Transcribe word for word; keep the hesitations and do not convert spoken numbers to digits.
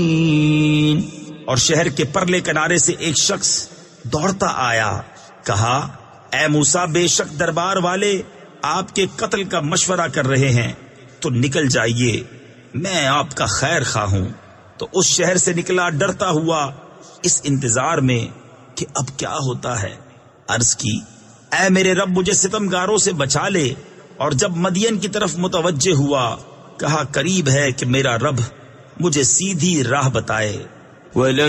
और शहर के परले किनारे से एक शख्स दौड़ता आया, कहा, ए मूसा, बेशक दरबार वाले आपके कत्ल का मशवरा कर रहे हैं, तो निकल जाइए, मैं आपका खैर खा हूं। तो उस शहर से निकला डरता हुआ, इस इंतजार में कि अब क्या होता है। अर्ज की, ऐ मेरे रब, मुझे सितमगारों से बचा ले। और जब मदियन की तरफ मुतवज्जे हुआ, कहा, करीब है कि मेरा रब मुझे सीधी राह बताए।